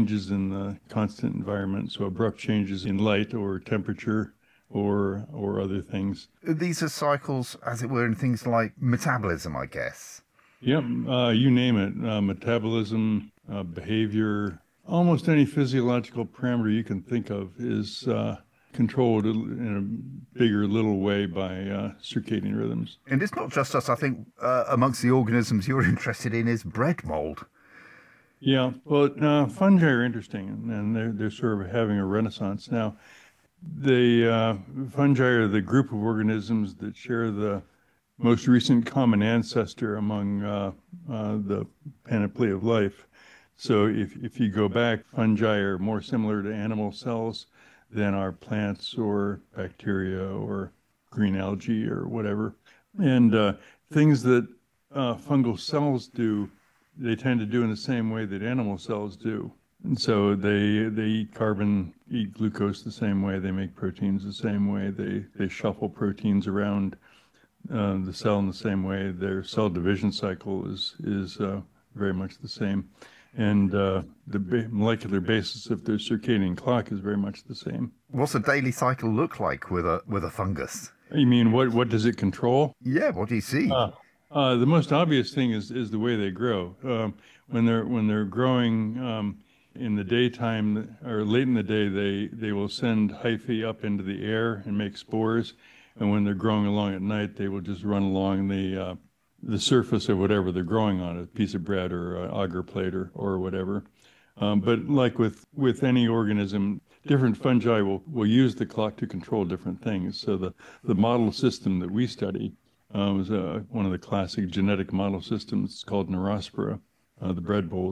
changes in the constant environment, so abrupt changes in light or temperature or other things. These are cycles, as it were, in things like metabolism, I guess. Yep, you name it, metabolism, behavior, almost any physiological parameter you can think of is controlled in a big or little way by circadian rhythms. And it's not just us. I think amongst the organisms you're interested in is bread mold. Yeah, well, fungi are interesting, and they're sort of having a renaissance now. The fungi are the group of organisms that share the most recent common ancestor among the panoply of life. So if you go back, fungi are more similar to animal cells than are plants or bacteria or green algae or whatever. And things that fungal cells do, they tend to do in the same way that animal cells do. And so they eat carbon, eat glucose the same way, they make proteins the same way, they shuffle proteins around the cell in the same way. Their cell division cycle is very much the same. And the molecular basis of their circadian clock is very much the same. What's a daily cycle look like with a fungus? You mean what does it control? Yeah, what do you see? The most obvious thing is the way they grow. When they're growing in the daytime or late in the day, they will send hyphae up into the air and make spores. And when they're growing along at night, they will just run along the surface of whatever they're growing on, a piece of bread or an agar plate or whatever. But like with any organism, different fungi will use the clock to control different things. So the model system that we study was one of the classic genetic model systems. It's called Neurospora, the bread mold.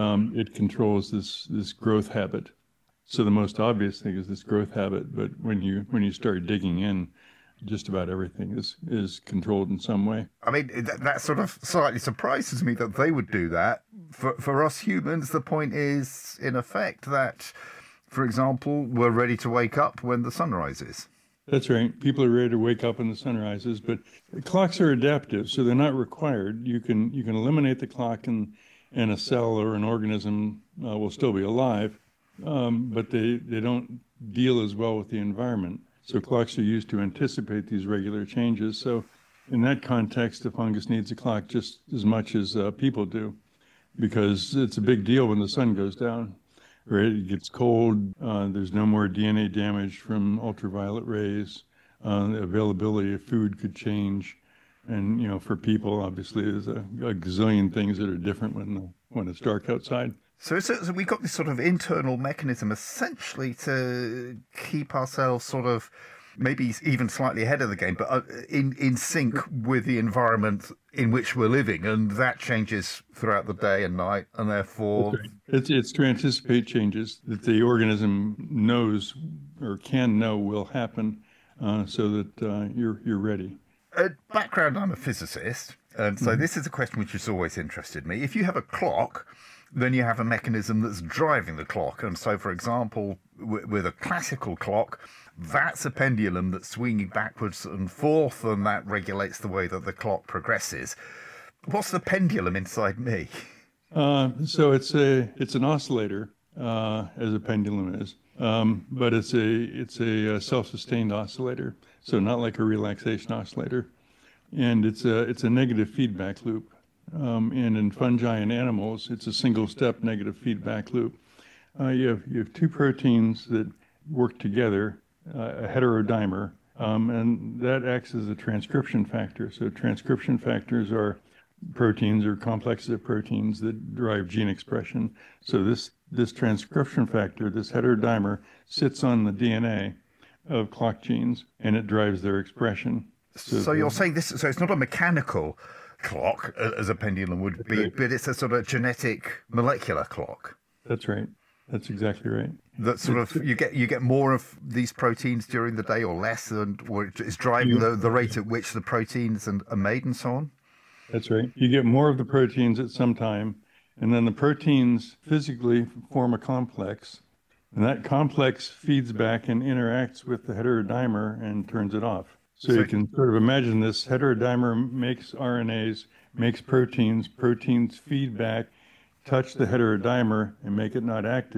It controls this growth habit. So the most obvious thing is this growth habit. But when you start digging in, just about everything is controlled in some way. I mean, that sort of slightly surprises me that they would do that. For us humans, the point is, in effect, that, for example, we're ready to wake up when the sun rises. That's right. People are ready to wake up when the sun rises, but clocks are adaptive, so they're not required. You can eliminate the clock and a cell or an organism will still be alive, but they don't deal as well with the environment. So clocks are used to anticipate these regular changes. So in that context, the fungus needs a clock just as much as people do, because it's a big deal when the sun goes down. Right? It gets cold. There's no more DNA damage from ultraviolet rays. The availability of food could change. And, for people, obviously, there's a gazillion things that are different when it's dark outside. So we've got this sort of internal mechanism essentially to keep ourselves sort of maybe even slightly ahead of the game, but in sync with the environment in which we're living. And that changes throughout the day and night. And therefore... It's to anticipate changes that the organism knows or can know will happen so that you're ready. Background, I'm a physicist. And so this is a question which has always interested me. If you have a clock, then you have a mechanism that's driving the clock. And so, for example, with a classical clock, that's a pendulum that's swinging backwards and forth, and that regulates the way that the clock progresses. What's the pendulum inside me? So it's an oscillator, as a pendulum is, but it's a self-sustained oscillator. So not like a relaxation oscillator, and it's a negative feedback loop. And in fungi and animals, it's a single-step negative feedback loop. You have two proteins that work together, a heterodimer, and that acts as a transcription factor. So transcription factors are proteins or complexes of proteins that drive gene expression. So this transcription factor, this heterodimer, sits on the DNA of clock genes, and it drives their expression. So you're saying this? So it's not a mechanical clock as a pendulum would be, right, but it's a sort of genetic molecular clock. That's right. That's exactly right. That sort of you get more of these proteins during the day or less, or it's driving the rate at which the proteins are made and so on. That's right. You get more of the proteins at some time, and then the proteins physically form a complex, and that complex feeds back and interacts with the heterodimer and turns it off. So you can sort of imagine this heterodimer makes RNAs, makes proteins feed back, touch the heterodimer and make it not active.